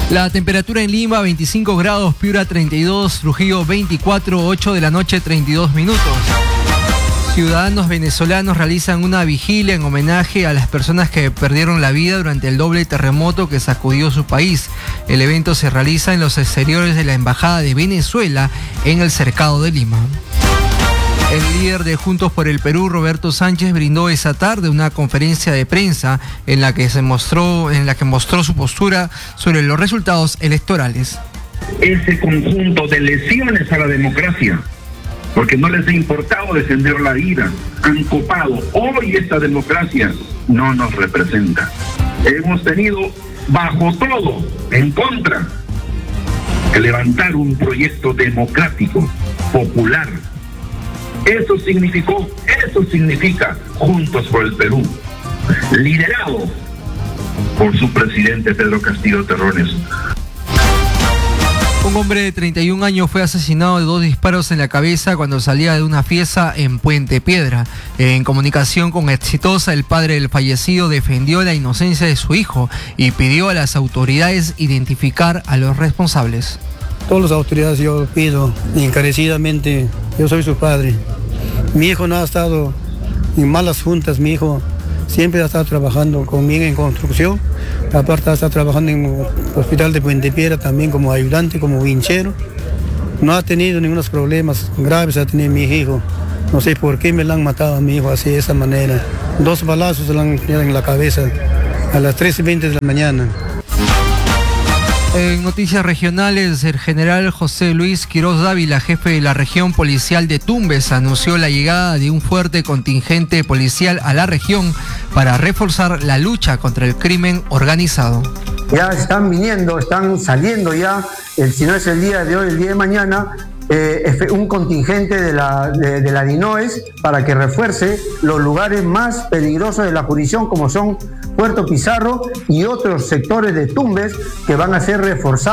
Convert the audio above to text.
La temperatura en Lima, 25 grados, Piura 32, Trujillo 24, 8 de la noche, 32 minutos. Ciudadanos venezolanos realizan una vigilia en homenaje a las personas que perdieron la vida durante el doble terremoto que sacudió su país. El evento se realiza en los exteriores de la Embajada de Venezuela en el Cercado de Lima. El líder de Juntos por el Perú, Roberto Sánchez, brindó esa tarde una conferencia de prensa en la que mostró su postura sobre los resultados electorales. Ese conjunto de lesiones a la democracia, porque no les ha importado defender la vida, han copado. Hoy esta democracia no nos representa. Hemos tenido bajo todo, en contra, que levantar un proyecto democrático, popular. Eso significa Juntos por el Perú, liderado por su presidente Pedro Castillo Terrones. Un hombre de 31 años fue asesinado de 2 disparos en la cabeza cuando salía de una fiesta en Puente Piedra. En comunicación con Exitosa, el padre del fallecido defendió la inocencia de su hijo y pidió a las autoridades identificar a los responsables. Todas las autoridades yo pido encarecidamente, yo soy su padre. Mi hijo no ha estado en malas juntas, mi hijo siempre ha estado trabajando conmigo en construcción. Aparte está trabajando en el hospital de Puente Piedra también como ayudante, como vinchero. No ha tenido ningunos problemas graves ha tenido mi hijo. No sé por qué me lo han matado a mi hijo así de esa manera. 2 balazos se le han tirado en la cabeza a las 3:20 de la mañana. En noticias regionales, el general José Luis Quiroz Dávila, jefe de la región policial de Tumbes, anunció la llegada de un fuerte contingente policial a la región para reforzar la lucha contra el crimen organizado. Ya están viniendo, están saliendo ya, si no es el día de hoy, el día de mañana, un contingente de la DINOES para que refuerce los lugares más peligrosos de la jurisdicción, como son Puerto Pizarro y otros sectores de Tumbes que van a ser reforzados.